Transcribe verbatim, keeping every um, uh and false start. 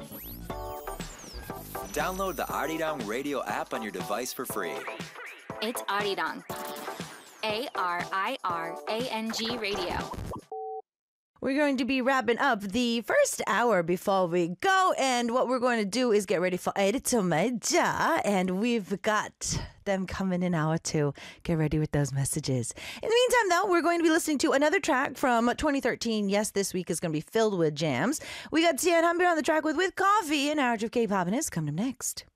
Download the Arirang Radio app on your device for free. It's Arirang. A R I R A N G Radio. We're going to be wrapping up the first hour before we go. And what we're going to do is get ready for Edito Meja. And we've got them coming in hour two. Get ready with those messages. In the meantime, though, we're going to be listening to another track from twenty thirteen. Yes, this week is going to be filled with jams. We got Tian Hanbir on the track with With Coffee, and Hour of K-Pop and His coming up next.